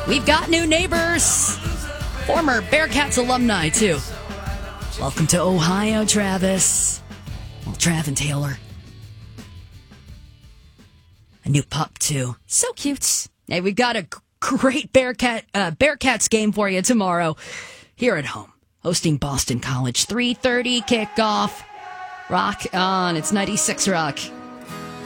We've got new neighbors. Former Bearcats alumni, too. Welcome to Ohio, Travis. Well, Trav and Taylor. A new pup, too. So cute. Hey, we've got a great Bearcats game for you tomorrow here at home. Hosting Boston College. 3:30 kickoff. Rock on. It's 96 Rock.